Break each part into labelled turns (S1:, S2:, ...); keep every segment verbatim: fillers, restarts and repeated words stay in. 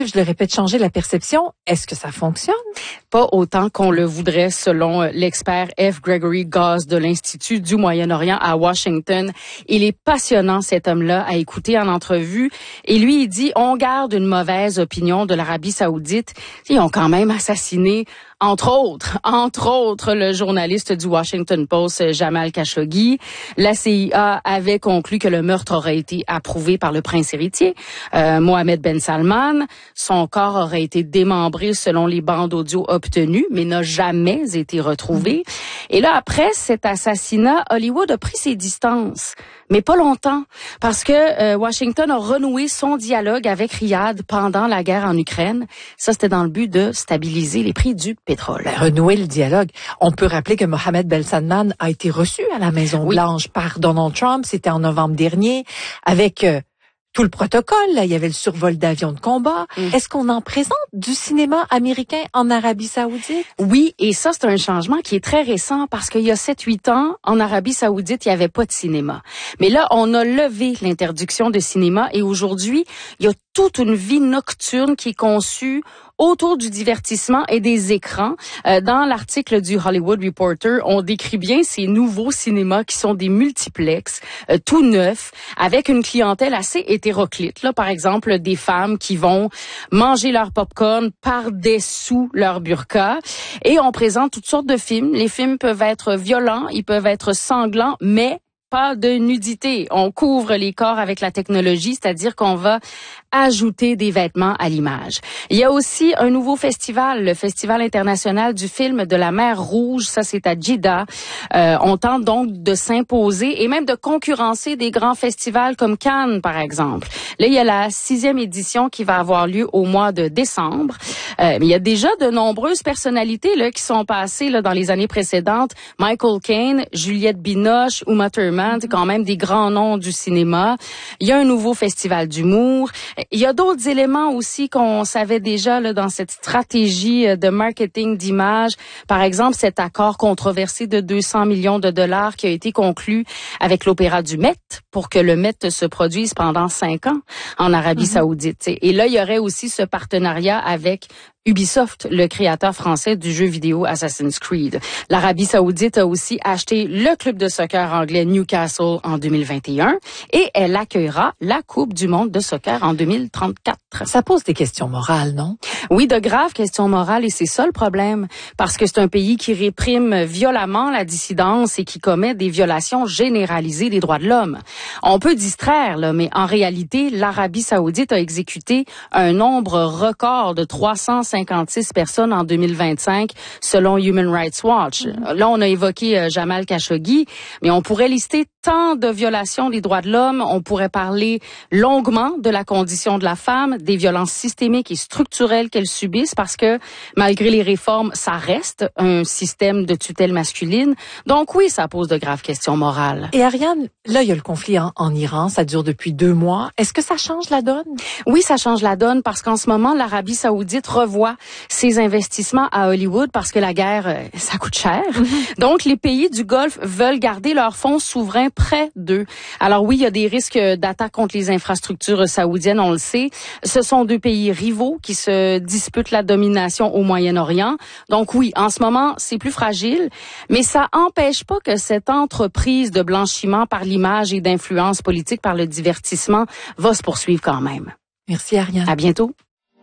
S1: Je le répète, changer la perception. Est-ce que ça fonctionne?
S2: Pas autant qu'on le voudrait, selon l'expert F. Gregory Gause de l'Institut du Moyen-Orient à Washington. Il est passionnant, cet homme-là, à écouter en entrevue. Et lui, il dit, on garde une mauvaise opinion de l'Arabie Saoudite. Ils ont quand même assassiné, entre autres, entre autres, le journaliste du Washington Post, Jamal Khashoggi. La C I A avait conclu que le meurtre aurait été approuvé par le prince héritier, euh, Mohammed Ben Salman. Son corps aurait été démembré selon les bandes audio obtenues, mais n'a jamais été retrouvé. Et là, après cet assassinat, Hollywood a pris ses distances. Mais pas longtemps, parce que euh, Washington a renoué son dialogue avec Riyad pendant la guerre en Ukraine. Ça, c'était dans le but de stabiliser les prix du pétrole.
S1: Renouer le dialogue. On peut rappeler que Mohammed Ben Salman a été reçu à la Maison-Blanche oui. par Donald Trump. C'était en novembre dernier, avec euh, tout le protocole. Là, il y avait le survol d'avions de combat. Mm. Est-ce qu'on en présente du cinéma américain en Arabie Saoudite?
S2: Oui, et ça, c'est un changement qui est très récent parce qu'il y a sept huit ans, en Arabie Saoudite, il n'y avait pas de cinéma. Mais là, on a levé l'interdiction de cinéma et aujourd'hui, il y a toute une vie nocturne qui est conçue autour du divertissement et des écrans. Euh, dans l'article du Hollywood Reporter, on décrit bien ces nouveaux cinémas qui sont des multiplexes, euh, tout neufs, avec une clientèle assez hétéroclite. Là, par exemple, des femmes qui vont manger leur popcorn par-dessous leur burqa. Et on présente toutes sortes de films. Les films peuvent être violents, ils peuvent être sanglants, mais pas de nudité. On couvre les corps avec la technologie, c'est-à-dire qu'on va ajouter des vêtements à l'image. Il y a aussi un nouveau festival, le Festival international du film de la mer Rouge. Ça, c'est à Jeddah. Euh, on tente donc de s'imposer et même de concurrencer des grands festivals comme Cannes, par exemple. Là, il y a la sixième édition qui va avoir lieu au mois de décembre. Euh, mais il y a déjà de nombreuses personnalités là qui sont passées là dans les années précédentes. Michael Caine, Juliette Binoche, Uma Thurman, c'est quand même des grands noms du cinéma. Il y a un nouveau festival d'humour. Il y a d'autres éléments aussi qu'on savait déjà là dans cette stratégie de marketing d'image. Par exemple, cet accord controversé de deux cents millions de dollars qui a été conclu avec l'Opéra du Met pour que le Met se produise pendant cinq ans en Arabie mm-hmm. Saoudite. Et là, il y aurait aussi ce partenariat avec Ubisoft, le créateur français du jeu vidéo Assassin's Creed. L'Arabie Saoudite a aussi acheté le club de soccer anglais Newcastle en deux mille vingt et un et elle accueillera la Coupe du monde de soccer en deux mille trente-quatre.
S1: Ça pose des questions morales, non?
S2: Oui, de graves questions morales et c'est ça le problème. Parce que c'est un pays qui réprime violemment la dissidence et qui commet des violations généralisées des droits de l'homme. On peut distraire, là, mais en réalité, l'Arabie Saoudite a exécuté un nombre record de trois cent cinquante-six personnes en deux mille vingt-cinq, selon Human Rights Watch. Mm-hmm. Là, on a évoqué euh, Jamal Khashoggi, mais on pourrait lister tant de violations des droits de l'homme. On pourrait parler longuement de la condition de la femme, des violences systémiques et structurelles qu'elles subissent, parce que malgré les réformes, ça reste un système de tutelle masculine. Donc oui, ça pose de graves questions morales.
S1: Et Ariane, là, il y a le conflit en, en Iran, ça dure depuis deux mois. Est-ce que ça change la donne?
S2: Oui, ça change la donne parce qu'en ce moment, l'Arabie Saoudite revoit ses investissements à Hollywood parce que la guerre, euh, ça coûte cher. Mm-hmm. Donc, les pays du Golfe veulent garder leurs fonds souverains près d'eux. Alors oui, il y a des risques d'attaque contre les infrastructures saoudiennes, on le sait. Ce sont deux pays rivaux qui se disputent la domination au Moyen-Orient. Donc oui, en ce moment, c'est plus fragile, mais ça empêche pas que cette entreprise de blanchiment par l'image et d'influence politique par le divertissement va se poursuivre quand même.
S1: Merci Ariane.
S2: À bientôt.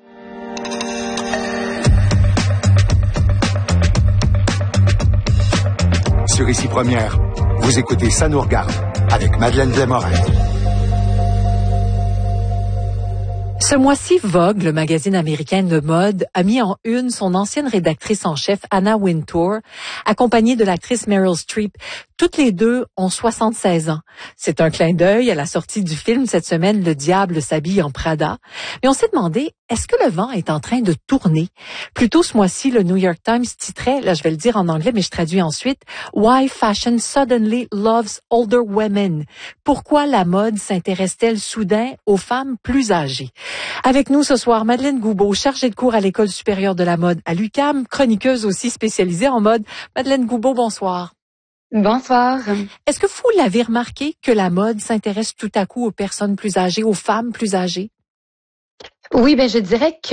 S3: Sur Ici Première, vous écoutez Ça nous regarde avec Madeleine Desmorin.
S1: Ce mois-ci, Vogue, le magazine américain de mode, a mis en une son ancienne rédactrice en chef, Anna Wintour, accompagnée de l'actrice Meryl Streep. Toutes les deux ont soixante-seize ans. C'est un clin d'œil à la sortie du film cette semaine, Le diable s'habille en Prada. Mais on s'est demandé, est-ce que le vent est en train de tourner? Plus tôt ce mois-ci, le New York Times titrait, là je vais le dire en anglais, mais je traduis ensuite, Why Fashion Suddenly Loves Older Women. Pourquoi la mode s'intéresse-t-elle soudain aux femmes plus âgées? Avec nous ce soir, Madeleine Goubeau, chargée de cours à l'École supérieure de la mode à l'U Q A M, chroniqueuse aussi spécialisée en mode. Madeleine Goubeau, bonsoir.
S4: Bonsoir.
S1: Est-ce que vous l'avez remarqué que la mode s'intéresse tout à coup aux personnes plus âgées, aux femmes plus âgées?
S4: Oui, ben je dirais que